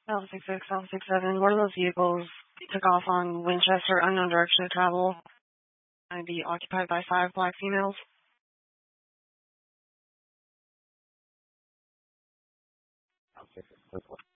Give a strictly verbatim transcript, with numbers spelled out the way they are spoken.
Alpha six six, Alpha six seven. One of those vehicles took off on Winchester, unknown direction of travel. I'd be occupied by five black females. Alpha six six,